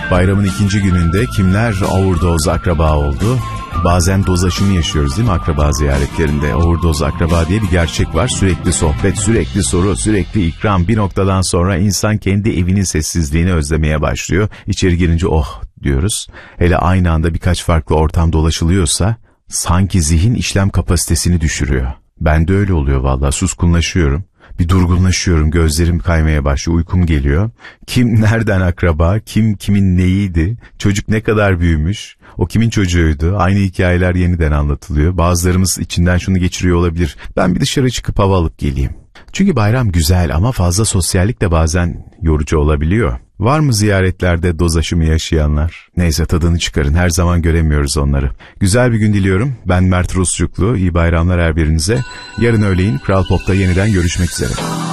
Bayramın ikinci gününde kimler overdose akraba oldu? Bazen doz aşımı yaşıyoruz değil mi akraba ziyaretlerinde? Overdose akraba diye bir gerçek var. Sürekli sohbet, sürekli soru, sürekli ikram. Bir noktadan sonra insan kendi evinin sessizliğini özlemeye başlıyor. İçeri girince oh diyoruz. Hele aynı anda birkaç farklı ortam dolaşılıyorsa sanki zihin işlem kapasitesini düşürüyor. Ben de öyle oluyor vallahi, suskunlaşıyorum. Bir durgunlaşıyorum, gözlerim kaymaya başlıyor, uykum geliyor. Kim nereden akraba, kim kimin neyiydi, çocuk ne kadar büyümüş, o kimin çocuğuydu, aynı hikayeler yeniden anlatılıyor. Bazılarımız içinden şunu geçiriyor olabilir, ben bir dışarı çıkıp hava alıp geleyim. Çünkü bayram güzel ama fazla sosyallik de bazen yorucu olabiliyor. Var mı ziyaretlerde doz aşımı yaşayanlar? Neyse, tadını çıkarın, her zaman göremiyoruz onları. Güzel bir gün diliyorum. Ben Mert Rusçuklu, iyi bayramlar her birinize. Yarın öğleyin Kral Pop'ta yeniden görüşmek üzere.